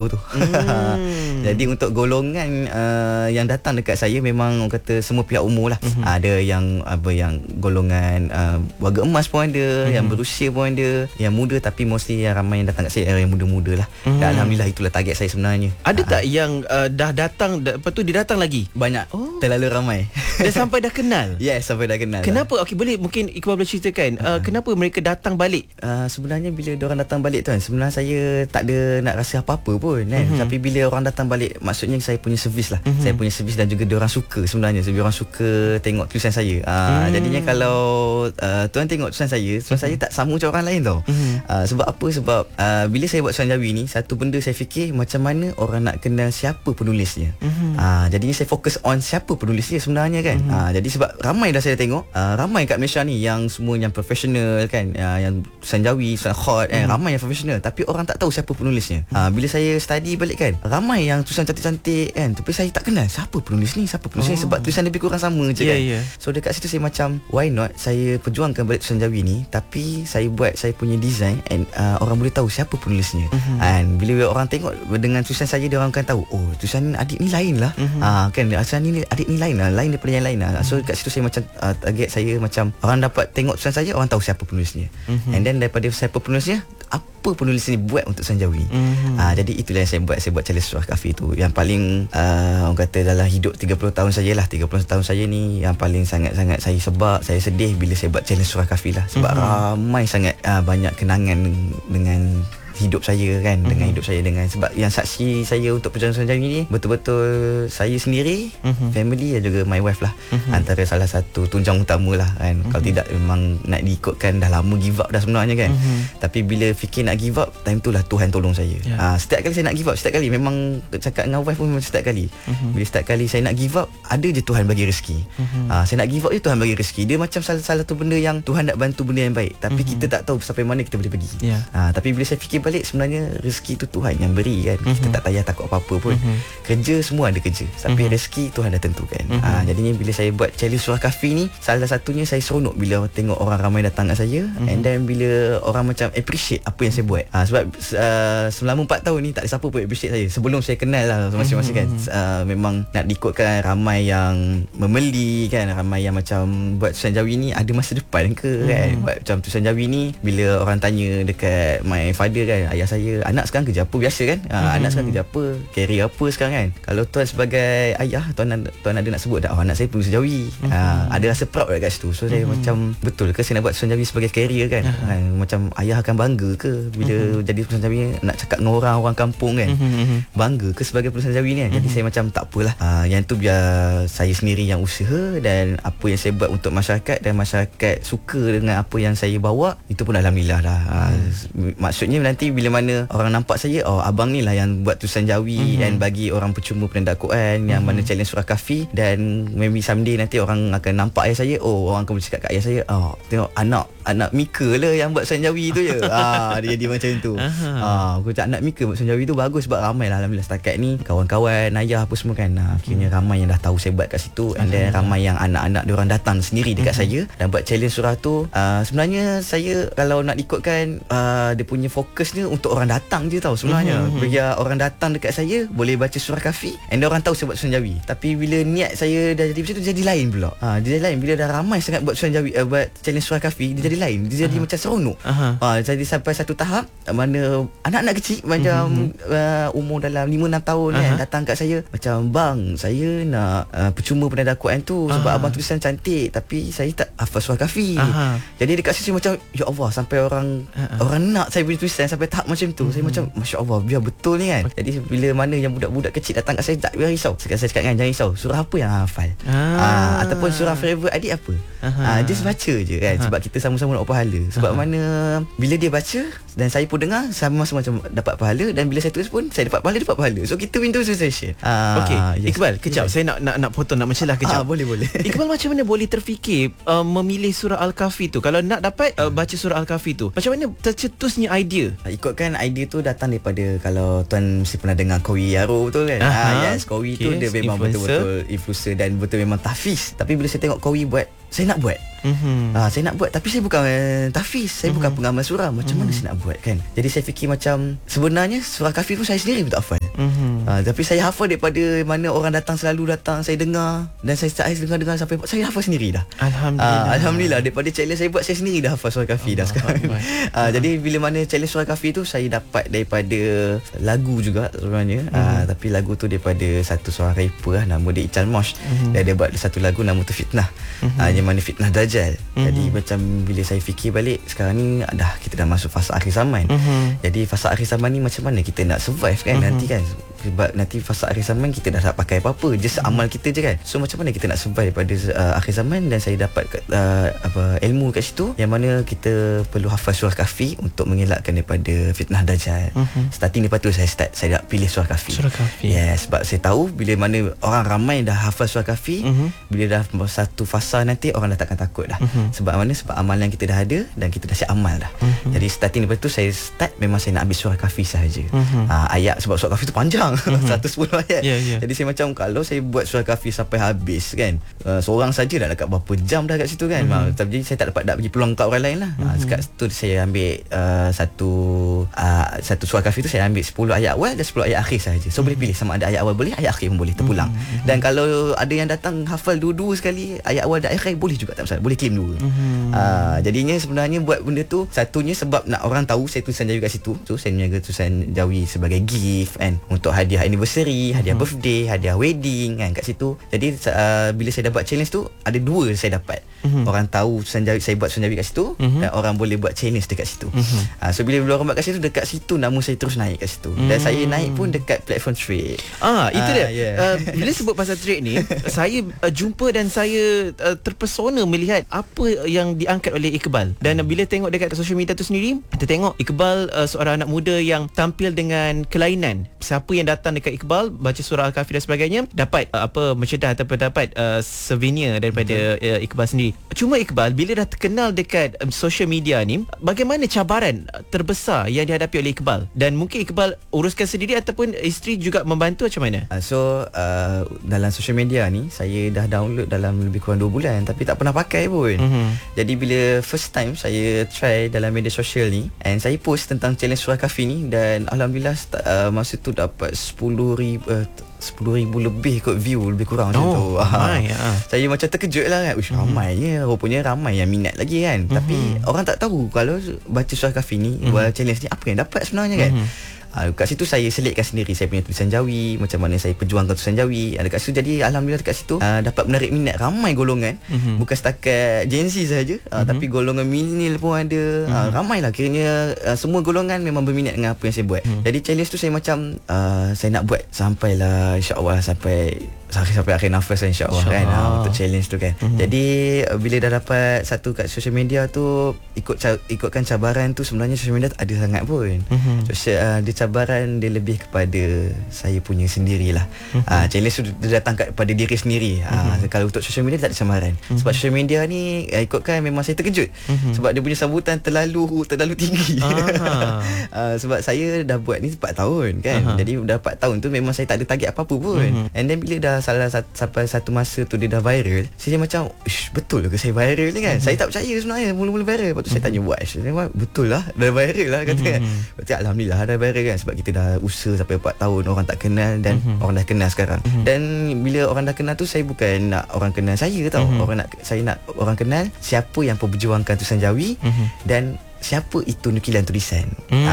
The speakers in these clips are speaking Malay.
tu. Jadi untuk golongan yang datang dekat saya memang orang kata semua pihak umur lah. Ada yang yang golongan warga emas pun ada, yang berusia pun ada, yang muda, tapi mostly yang ramai yang datang kat saya yang muda-muda lah. Dan alhamdulillah itulah target saya sebenarnya. Ada tak yang dah datang, lepas tu dia datang lagi? Banyak. Terlalu ramai. Dah sampai dah kenal? Yes, sampai dah kenal. Kenapa? Okey, boleh mungkin Iqbal boleh ceritakan kenapa mereka datang balik? Sebenarnya bila diorang datang balik tu kan, sebenarnya saya tak ada nak rasa apa-apa pun kan. Tapi bila orang datang balik, maksudnya saya punya servis lah. Saya punya servis dan juga diorang suka sebenarnya. Sebab diorang suka tengok tulisan saya. Jadinya kalau tuan tengok tulisan saya tak sama macam orang lain tau. Sebab apa? Sebab bila saya buat Suan Jawi ni, satu benda saya fikir macam mana orang nak kenal siapa penulisnya. Jadinya saya fokus on siapa penulisnya sebenarnya kan. Jadi sebab ramai dah saya tengok, ramai kat Malaysia ni yang semua yang profesional kan, yang Suan Jawi, Suan Khot, ramai yang profesional, tapi orang tak tahu siapa penulisnya. Bila saya study balik kan, ramai yang tulisan cantik-cantik kan, tapi saya tak kenal siapa penulis ni, sebab tulisan lebih kurang sama je kan. So dekat situ saya macam, why not saya perjuangkan balik Suan Jawi ni, tapi saya buat saya punya design and orang boleh tahu siapa penulisnya. And bila orang tengok dengan tulisan saya, dia orang akan tahu, oh tulisan adik ni lain lah. Kan tulisan ni adik ni lain lah, lain daripada yang lain lah. So dekat situ saya macam target saya macam orang dapat tengok tulisan saya, orang tahu siapa penulisnya. And then daripada siapa penulisnya, apa penulis ni buat untuk Suan Jawi. Jadi itulah yang saya buat challenge Surah Kafi tu. Yang paling orang kata dalam hidup 30 tahun saya lah, 30 tahun saya ni yang paling sangat-sangat saya sebab saya sedih bila saya buat challenge Surah Kafi lah. Sebab ramai sangat banyak kenangan dengan hidup saya kan, dengan hidup saya, dengan sebab yang saksi saya untuk perjalanan Suan Jawi ni betul-betul saya sendiri, family dan juga my wife lah, antara salah satu tunjang utama lah kan. Kalau tidak memang nak diikutkan dah lama give up dah sebenarnya kan. Tapi bila fikir nak give up, time tu lah Tuhan tolong saya. Setiap kali saya nak give up, setiap kali memang cakap dengan wife pun setiap kali, bila setiap kali saya nak give up, ada je Tuhan bagi rezeki. Saya nak give up je Tuhan bagi rezeki. Dia macam salah satu benda yang Tuhan nak bantu benda yang baik, tapi kita tak tahu sampai mana kita boleh pergi. Tapi bila saya fikir balik, sebenarnya rezeki tu Tuhan yang beri kan. Kita tak payah takut apa-apa pun. Kerja semua ada kerja, tapi rezeki Tuhan dah tentukan. Jadinya bila saya buat challenge Surah Kafi ni, salah satunya saya seronok bila tengok orang ramai datang kat saya, and then bila orang macam appreciate apa yang saya buat. Sebab selama 4 tahun ni tak ada siapa pun appreciate saya. Sebelum saya kenal lah masing-masing kan, memang nak diikutkan ramai yang membeli kan, ramai yang macam buat Suan Jawi ni ada masa depan ke kan. Buat macam Suan Jawi ni, bila orang tanya dekat my father kan, ayah saya, anak sekarang kerja apa, biasa kan. Anak sekarang kerja apa, career apa sekarang kan. Kalau tuan sebagai ayah, tuan ada nak sebut tak, anak saya penulis Jawi. Ada rasa proud kat situ. So saya macam, betul ke saya nak buat Suan Jawi sebagai career kan. Macam ayah akan bangga ke bila jadi penulis Jawi, nak cakap dengan orang kampung kan, bangga ke sebagai penulis Jawi ni kan. Jadi saya macam tak apalah, yang tu biar saya sendiri yang usaha, dan apa yang saya buat untuk masyarakat dan masyarakat suka dengan apa yang saya bawa, itu pun alhamdulillah dah. Maksudnya nanti bila mana orang nampak saya, oh abang ni lah yang buat tulisan Jawi dan bagi orang percuma penanda Quran, yang mana challenge Surah Kafi. Dan maybe someday nanti orang akan nampak ayah saya, oh orang akan boleh cakap kat ayah saya, oh tengok anak Mika lah yang buat Suan Jawi tu je. Dia jadi macam tu. Aku cakap anak Mika buat Suan Jawi tu bagus. Sebab ramai lah alhamdulillah setakat ni kawan-kawan, ayah apa semua kan, akhirnya ramai yang dah tahu saya buat kat situ. And then ramai yang anak-anak diorang datang sendiri dekat saya dan buat challenge surah tu. Sebenarnya saya kalau nak ikutkan dia punya fokusnya untuk orang datang je tau sebenarnya. Biar orang datang dekat saya boleh baca Surah Kafi, and orang tahu saya buat Suan Jawi. Tapi bila niat saya dah jadi macam tu, jadi lain pula. Dia jadi lain bila dah ramai sangat buat Suan Jawi, buat challenge Surah Kafi, dia jadi lain. Dia jadi macam seronok. Jadi sampai satu tahap mana anak-anak kecil macam umur dalam 5-6 tahun kan, datang kat saya macam, bang, saya nak percuma penanda Quran tu sebab abang tulisan cantik, tapi saya tak hafal Surah Kafi. Jadi dekat situ macam, ya Allah, sampai orang nak saya punya tulisan sampai tahap macam tu. Saya macam, Masya Allah, biar betul ni kan. Jadi bila mana yang budak-budak kecil datang kat saya, tak biar risau. Saya cakap kan, jangan risau, surah apa yang hafal, ataupun surah favorite adik apa, just baca je kan. Sebab kita sama-sama nak pahala. Sebab mana bila dia baca dan saya pun dengar, sama-sama macam dapat pahala, dan bila saya tulis pun saya dapat pahala. So kita win association. Okey, yes. Iqbal, kejap, saya nak potong, nak mencelah kejap. Boleh. Iqbal, macam mana boleh terfikir memilih surah Al-Kahfi tu? Kalau nak dapat baca surah Al-Kahfi tu, macam mana tercetusnya idea? Ikutkan idea tu datang daripada, kalau tuan mesti pernah dengar Qawi Yaro, betul kan? Yes, Qawi tu dia memang betul-betul influencer dan betul memang tahfiz. Tapi bila saya tengok Qawi buat, saya nak buat. Saya nak buat, tapi saya bukan tahfiz, saya bukan pengamal surah. Macam mana saya nak buat kan? Jadi saya fikir macam, sebenarnya surah Kahfi pun saya sendiri pun tak hafal. Tapi saya hafal daripada mana orang datang, selalu datang, saya dengar. Dan saya dengar sampai saya hafal sendiri dah. Alhamdulillah daripada challenge saya buat, saya sendiri dah hafal surah Kahfi dah sekarang. Jadi bila mana challenge surah Kahfi tu saya dapat daripada lagu juga sebenarnya. Tapi lagu tu daripada satu seorang rapper nama dia Ical Mosh. Dia buat satu lagu nama tu Fitnah. Yang mana Fitnah Dajjal. Jadi macam bila saya fikir balik, sekarang ni kita dah masuk fasa akhir zaman. Jadi fasa akhir zaman ni macam mana kita nak survive kan nanti kan. Sebab nanti fasa akhir zaman kita dah tak pakai apa-apa, just amal kita je kan. So macam mana kita nak survive daripada akhir zaman. Dan saya dapat ilmu kat situ, yang mana kita perlu hafal surah Kahfi untuk mengelakkan daripada fitnah Dajjal. Starting daripada tu saya dah pilih surah Kahfi. Yes, sebab saya tahu bila mana orang ramai dah hafal surah Kahfi, bila dah satu fasa nanti orang dah takkan takut dah. Sebab mana? Sebab amalan kita dah ada dan kita dah siap amal dah. Jadi starting daripada tu saya start, memang saya nak ambil surah Kahfi sahaja. Ayat, sebab surah Kahfi tu panjang. 110 ayat. Jadi saya macam, kalau saya buat surah Kahfi sampai habis kan, seorang saja dah dekat berapa jam dah kat situ kan. Jadi saya tak dapat bagi peluang kat orang lain lah. Sekat tu saya ambil satu surah Kahfi tu saya ambil 10 ayat awal dan 10 ayat akhir sahaja. So boleh pilih sama ada ayat awal boleh, ayat akhir pun boleh, terpulang. Dan kalau ada yang datang hafal dua-dua sekali, ayat awal dan ayat akhir boleh juga, tak masalah, boleh claim dua. Jadinya sebenarnya buat benda tu, satunya sebab nak orang tahu saya tulisan Jawi kat situ. So saya menjaga tulisan Jawi sebagai gift kan, untuk hadiah anniversary, hadiah birthday, hadiah wedding kan kat situ. Jadi bila saya dah buat challenge tu, ada dua saya dapat. Orang tahu tulisan Jawi, saya buat tulisan Jawi kat situ, dan orang boleh buat challenge dekat situ. So bila orang buat kat situ, dekat situ nama saya terus naik kat situ. Dan saya naik pun dekat platform trade. Itu dia. Bila sebut pasal trade ni, saya jumpa dan saya terpesona melihat apa yang diangkat oleh Iqbal. Dan bila tengok dekat social media tu sendiri, kita tengok Iqbal seorang anak muda yang tampil dengan kelainan. Siapa yang datang dekat Iqbal baca surah Al-Kahfi dan sebagainya dapat mencedah ataupun dapat souvenir daripada Iqbal sendiri. Cuma Iqbal bila dah terkenal dekat social media ni, bagaimana cabaran terbesar yang dihadapi oleh Iqbal? Dan mungkin Iqbal uruskan sendiri ataupun isteri juga membantu, macam mana? Dalam social media ni saya dah download dalam lebih kurang 2 bulan tapi tak pernah pakai pun. Jadi bila first time saya try dalam media sosial ni, and saya post tentang challenge surah Kahfi ni, dan alhamdulillah masa tu dapat 10,000 lebih kot view, lebih kurang macam tu. Saya macam terkejut lah kan. Ramainya, rupanya ramai yang minat lagi kan. Tapi orang tak tahu kalau baca surah Kahfi ni, buat challenge ni, apa yang dapat sebenarnya kan. Kat situ saya selitkan sendiri saya punya tulisan Jawi, macam mana saya perjuangkan tulisan Jawi dekat situ. Jadi alhamdulillah dekat situ dapat menarik minat ramai golongan, bukan setakat Gen Z sahaja, tapi golongan millennial pun ada. Ramai lah, kiranya semua golongan memang berminat dengan apa yang saya buat. Jadi challenge tu saya macam saya nak buat sampailah insya-Allah sampai akhir nafas lah, insya-Allah kan, untuk challenge tu kan. Jadi bila dah dapat satu kat social media tu, ikutkan cabaran tu, sebenarnya social media tak ada sangat pun. Dia cabaran dia lebih kepada saya punya sendirilah. Challenge tu dia datang kepada diri sendiri. Kalau untuk social media tak ada cabaran. Sebab social media ni ikutkan memang saya terkejut. Sebab dia punya sambutan terlalu tinggi. Sebab saya dah buat ni 4 tahun kan. Jadi dah 4 tahun tu memang saya tak ada target apa-apa pun. And then bila dah sampai satu masa tu dia dah viral, saya macam betul ke saya viral ni kan. Saya tak percaya sebenarnya mula-mula viral. Lepas tu saya tanya buat, betul lah dah viral lah kata kan. Berarti alhamdulillah dah viral kan, sebab kita dah usaha sampai 4 tahun, orang tak kenal dan orang dah kenal sekarang. Dan bila orang dah kenal tu, saya bukan nak orang kenal saya tau. Saya nak orang kenal siapa yang memperjuangkan tulisan Jawi dan siapa itu nukilan tulisan.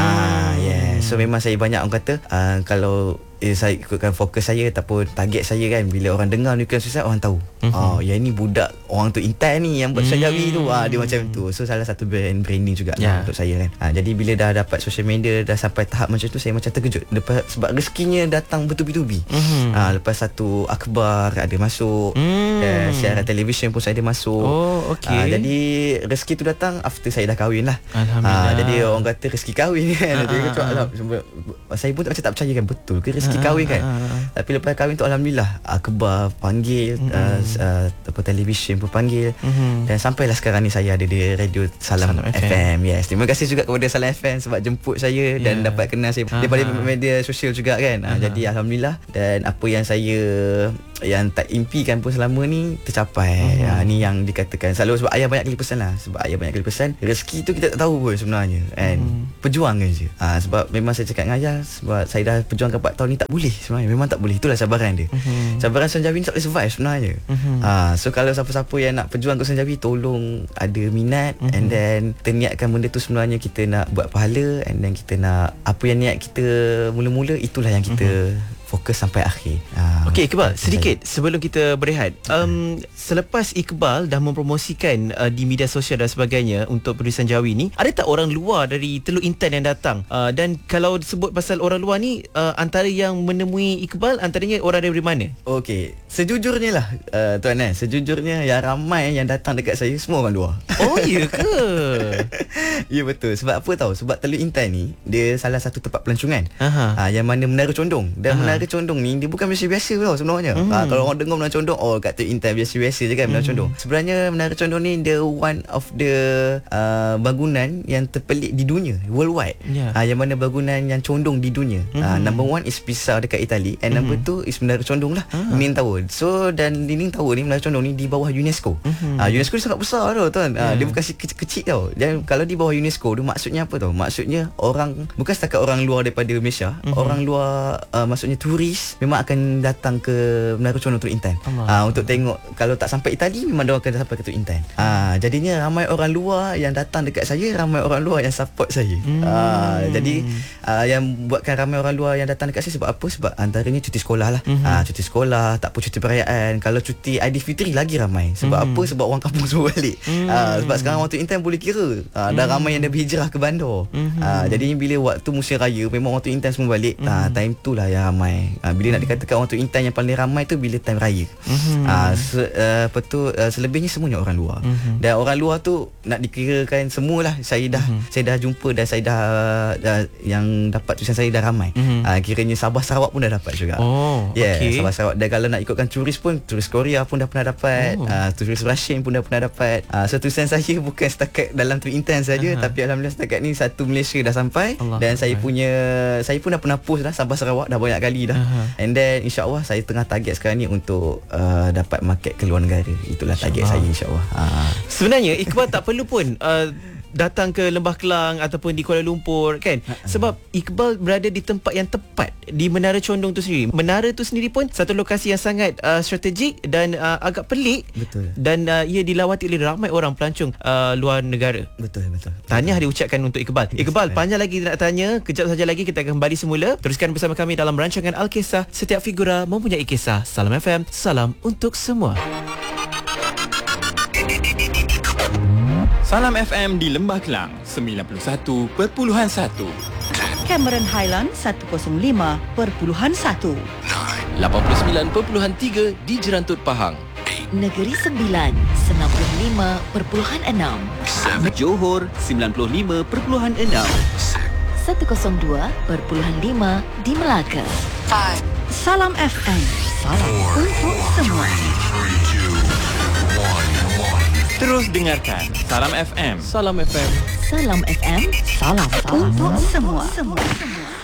So memang saya banyak orang kata kalau saya ikutkan fokus saya ataupun target saya kan, bila orang dengar nukilan tulisan, orang tahu yang ni budak orang tu Intan ni yang buat tulisan Jawi tu. Dia macam tu. So salah satu branding juga untuk saya kan. Jadi bila dah dapat social media dah sampai tahap macam tu, saya macam terkejut sebab rezekinya datang bertubi-tubi. Lepas satu akhbar ada masuk, siaran televisyen pun saya ada masuk. Jadi rezeki tu datang after saya dah kahwin lah. Jadi orang kata rezeki kahwin kan. Saya pun macam tak percaya kan, betul ke rezeki kahwin kan. Tapi lepas kahwin tu alhamdulillah akhbar panggil, televisyen pun panggil, dan sampailah sekarang ni saya ada di radio Salam FM. Yes, terima kasih juga kepada Salam FM sebab jemput saya dan dapat kenal saya daripada media sosial juga kan. Jadi alhamdulillah, dan apa yang saya yang tak impikan pun selama ni tercapai. Ni yang dikatakan selalu sebab ayah banyak kali pesan lah. Sebab ayah banyak kali pesan, rezeki tu kita tak tahu pun sebenarnya kan. Perjuang je. Sebab memang saya cakap dengan ayah, sebab saya dah perjuangkan 4 tahun ni, tak boleh sebenarnya. Memang tak boleh. Itulah cabaran dia. Cabaran Sunjawi ni tak boleh survive sebenarnya. So kalau siapa-siapa yang nak perjuang ke Sunjawi, tolong ada minat, and then terniatkan benda tu sebenarnya kita nak buat pahala, and then kita nak apa yang niat kita mula-mula, itulah yang kita fokus sampai akhir. Okey Iqbal, sedikit sebelum kita berehat. Selepas Iqbal dah mempromosikan di media sosial dan sebagainya untuk Penulisan Jawi ni, ada tak orang luar dari Teluk Intan yang datang? Dan kalau disebut pasal orang luar ni, antara yang menemui Iqbal antaranya orang dari mana? Okey, sejujurnya lah tuan, sejujurnya yang ramai yang datang dekat saya semua orang luar. Oh ya ke? Ya betul. Sebab apa tahu? Sebab Teluk Intan ni dia salah satu tempat pelancongan. Yang mana Menara Condong. Dan Menara Condong ni dia bukan biasa-biasa tau sebenarnya. Kalau orang dengar Menara Condong, oh kat Teluk Intan biasa-biasa je kan Menara Condong. Sebenarnya Menara Condong ni dia one of the bangunan yang terpelik di dunia, worldwide. Yang mana bangunan yang condong di dunia. Number one is Pisa dekat Itali, and number two is Menara Condong lah, Leaning Tower. So dan Leaning Tower ni, Menara Condong ni di bawah UNESCO. UNESCO ni sangat besar tau tuan. Dia bukan kecil tau. Dan kalau di bawah UNESCO tu maksudnya apa tau? Maksudnya orang, bukan setakat orang luar daripada Malaysia, orang luar maksudnya turis memang akan datang ke Menara Condong Teluk Intan untuk tengok. Kalau tak sampai Itali, memang dia akan sampai ke Teluk Intan. Jadinya ramai orang luar yang datang dekat saya, ramai orang luar yang support saya. Jadi yang buatkan ramai orang luar yang datang dekat saya sebab apa? Sebab antaranya cuti sekolah lah. Cuti sekolah, tak pun cuti perayaan. Kalau cuti Aidilfitri lagi ramai. Sebab apa? Sebab orang kampung semua balik. Sebab sekarang orang Teluk Intan boleh kira dah ramai yang dah berhijrah ke bandar. Jadi bila waktu musim raya, memang orang Teluk Intan semua balik. Time tu lah yang ramai. Bila nak dikatakan orang Teluk Intan yang paling ramai tu bila time raya. Selebihnya semuanya orang luar. Dan orang luar tu nak dikirakan semualah saya dah jumpa, dan saya dah yang dapat tulisan saya dah ramai. Kiranya Sabah Sarawak pun dah dapat juga. Sabah Sarawak. Dan kalau nak ikutkan turis pun, turis Korea pun dah pernah dapat. Turis Russian pun dah pernah dapat. So tulisan saya bukan setakat dalam Teluk Intan saja, tapi alhamdulillah setakat ni satu Malaysia dah sampai. Dan saya pun dah pernah post dah Sabah Sarawak dah banyak kali dah. And then insya-Allah saya tengah target sekarang ni untuk dapat market ke luar negara. Itulah target saya insya-Allah. Sebenarnya Iqbal tak perlu pun datang ke Lembah Kelang ataupun di Kuala Lumpur kan, sebab Iqbal berada di tempat yang tepat di Menara Condong tu sendiri. Menara tu sendiri pun satu lokasi yang sangat strategik dan agak pelik. Betul. Dan ia dilawati oleh ramai orang pelancong luar negara. Betul. Tahniah diucapkan untuk Iqbal. Iqbal, panjang lagi nak tanya. Kejap saja lagi kita akan kembali semula. Teruskan bersama kami dalam rancangan Al-Kisah. Setiap figura mempunyai kisah. Salam FM, salam untuk semua. Salam FM di Lembah Kelang 91.1, Cameron Highland 105.1, 89.3 di Jerantut Pahang, Negeri Sembilan 95.6, Johor 95.6, 102.5 di Melaka. Salam FM, salam untuk semua. Terus dengarkan Salam FM. Salam FM, Salam FM, salam untuk semua.